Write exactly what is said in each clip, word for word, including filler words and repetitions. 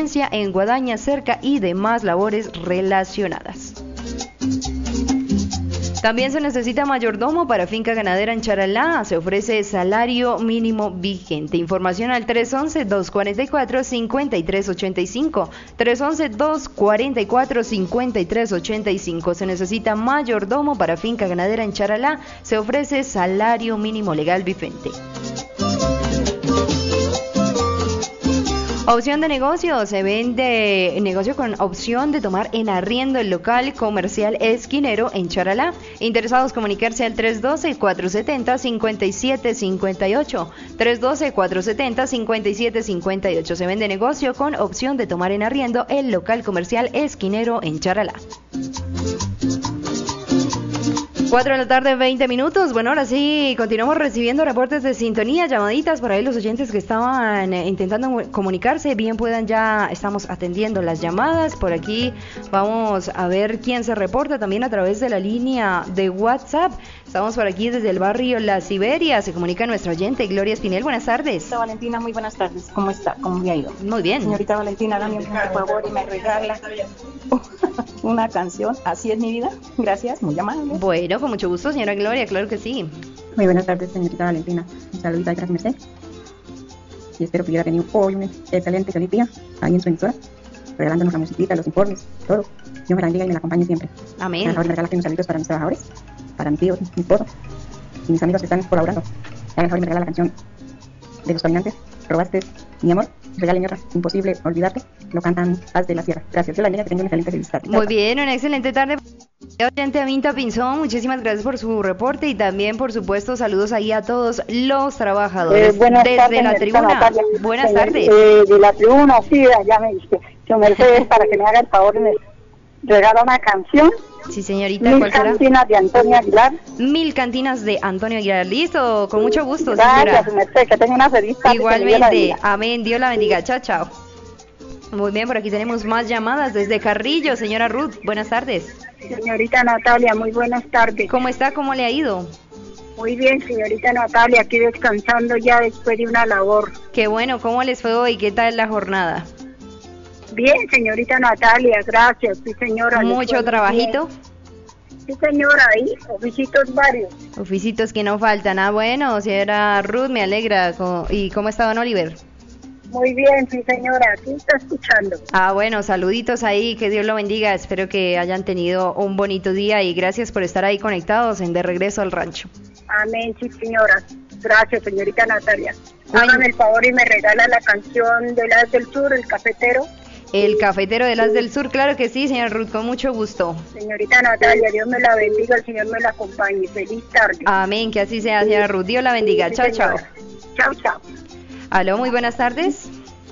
en Guadaña, Cerca y demás labores relacionadas. También se necesita mayordomo para finca ganadera en Charalá. Se ofrece salario mínimo vigente. Información al tres once, dos cuarenta y cuatro, cincuenta y tres ochenta y cinco. tres once, dos cuarenta y cuatro, cincuenta y tres ochenta y cinco. Se necesita mayordomo para finca ganadera en Charalá. Se ofrece salario mínimo legal vigente. Opción de negocio, se vende negocio con opción de tomar en arriendo el local comercial Esquinero en Charalá. Interesados comunicarse al tres uno dos, cuatro siete cero, cinco siete cinco ocho. tres uno dos, cuatro siete cero, cinco siete cinco ocho. Se vende negocio con opción de tomar en arriendo el local comercial Esquinero en Charalá. cuatro de la tarde, veinte minutos. Bueno, ahora sí, continuamos recibiendo reportes de sintonía, llamaditas. Por ahí los oyentes que estaban eh, intentando comunicarse, bien puedan, ya estamos atendiendo las llamadas. Por aquí vamos a ver quién se reporta también a través de la línea de WhatsApp. Estamos por aquí desde el barrio La Siberia. Se comunica nuestra oyente Gloria Espinel. Buenas tardes. Señorita Valentina, muy buenas tardes. ¿Cómo está? ¿Cómo me ha ido? Muy bien. Señorita Valentina, dame un favor y me regala una canción. Así es mi vida. Gracias, muy amable. Bueno, con mucho gusto, señora Gloria, claro que sí. Muy buenas tardes, señorita Valentina. Un saludito y gracias, merced. Y espero que hubiera tenido hoy un excelente feliz día ahí en su emisora, regalándonos la musiquita, los informes, todo. Dios me la bendiga y me la acompañe siempre. Amén. Por favor, me regala unos saluditos para mis trabajadores, para mi tío, mi esposo y mis amigos que están colaborando. A mejor me regala la canción de Los Caminantes, Robaste mi amor. Regalen otra, Imposible olvidarte. Lo cantan Paz de la Sierra. Gracias. Dios la bendiga, que tenga una excelente feliz tarde. Muy bien, una excelente tarde. Oyente Aminta Pinzón, muchísimas gracias por su reporte y también, por supuesto, saludos ahí a todos los trabajadores eh, buenas desde tardes, la tribuna. Natalia. Buenas Señor, tardes. Eh, de la tribuna, sí, ya me dice. Yo Mercedes, para que me haga el favor y me regala una canción. Sí, señorita, Mil ¿cuál será? cantinas de Antonio Aguilar. Mil cantinas de Antonio Aguilar. Listo, con mucho gusto, Gracias, señora. Mercedes, que tenga una feliz tarde. Igualmente, amén, Dios la bendiga. Chao, chao. Muy bien, por aquí tenemos más llamadas desde Carrillo, señora Ruth. Buenas tardes. Señorita Natalia, muy buenas tardes. ¿Cómo está? ¿Cómo le ha ido? Muy bien, señorita Natalia, aquí descansando ya después de una labor. Qué bueno, ¿cómo les fue hoy? ¿Qué tal la jornada? Bien, señorita Natalia, gracias, sí señora. ¿Mucho trabajito? Bien. Sí señora, ahí, oficitos varios. Oficitos que no faltan. Ah, bueno, señora Ruth, me alegra. ¿Y cómo está don Oliver? Muy bien, sí señora, aquí está escuchando. Ah, bueno, saluditos ahí, que Dios lo bendiga. Espero que hayan tenido un bonito día y gracias por estar ahí conectados en De Regreso al Rancho. Amén, sí señora. Gracias, señorita Natalia. Bueno. Hágame el favor y me regala la canción de Las del Sur, El Cafetero. El Cafetero de Las del Sur, claro que sí, señor Ruth, con mucho gusto. Señorita Natalia, Dios me la bendiga, el Señor me la acompañe. Feliz tarde. Amén, que así sea, señora Ruth. Dios la bendiga. Sí, chao, señora. chao. Chao, chao. Aló, muy buenas tardes.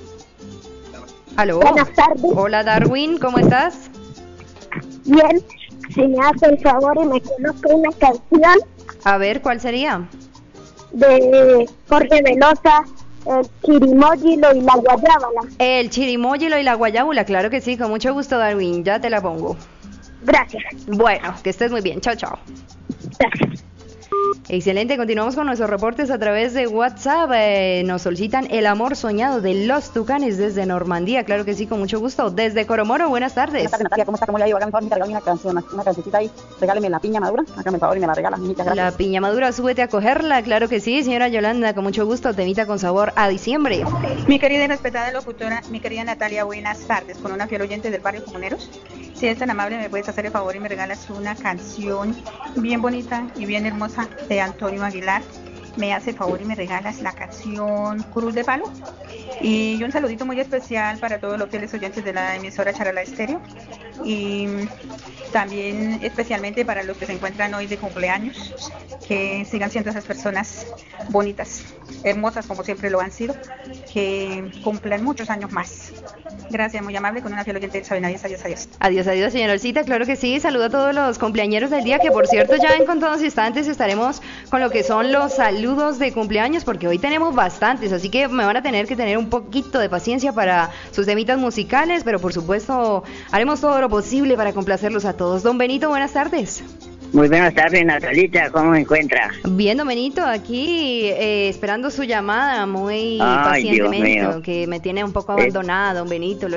Aló. Buenas tardes. Hola, Darwin, ¿cómo estás? Bien, si me hace el favor y me coloca una canción A ver, ¿cuál sería? de Jorge Velosa, el Chirimóyilo y la Guayábala. El Chirimóyilo y la Guayábula, claro que sí, con mucho gusto, Darwin, ya te la pongo. Gracias. Bueno, que estés muy bien, chao, chao. Gracias. Excelente, continuamos con nuestros reportes a través de WhatsApp. Eh, nos solicitan El Amor Soñado de Los Tucanes desde Normandía, claro que sí, con mucho gusto. Desde Coromoro, buenas tardes. Buenas tardes, Natalia, ¿cómo está? ¿Cómo le ha ido? Hágame un favor, me regala una canción, una cancioncita ahí. Regáleme la piña madura, hágame el favor y me la regala. Muchas gracias. La piña madura, súbete a cogerla, claro que sí, señora Yolanda, con mucho gusto, temita con sabor a diciembre. Mi querida y respetada locutora, mi querida Natalia, buenas tardes, con una fiel oyente del barrio Comuneros. Si eres tan amable, me puedes hacer el favor y me regalas una canción bien bonita y bien hermosa de Antonio Aguilar. Me hace el favor y me regalas la canción Cruz de Palo. Y un saludito muy especial para todos los fieles oyentes de la emisora Charalá Estéreo. Y también especialmente para los que se encuentran hoy de cumpleaños, que sigan siendo esas personas bonitas, hermosas como siempre lo han sido, que cumplan muchos años más. Gracias, muy amable, con una fiel oyente de Sabinadies. Adiós, adiós. Adiós, adiós, señora Olcita, claro que sí. Saludo a todos los cumpleañeros del día, que por cierto ya en contados instantes estaremos con lo que son los saludos de cumpleaños, porque hoy tenemos bastantes, así que me van a tener que tener un poquito de paciencia para sus temitas musicales, pero por supuesto haremos todo lo posible para complacerlos a todos. Don Benito, buenas tardes. Muy buenas tardes, Natalita, ¿cómo me encuentra? Bien, don Benito, aquí eh, esperando su llamada muy Ay, pacientemente, Dios mío. que me tiene un poco abandonada, don Benito.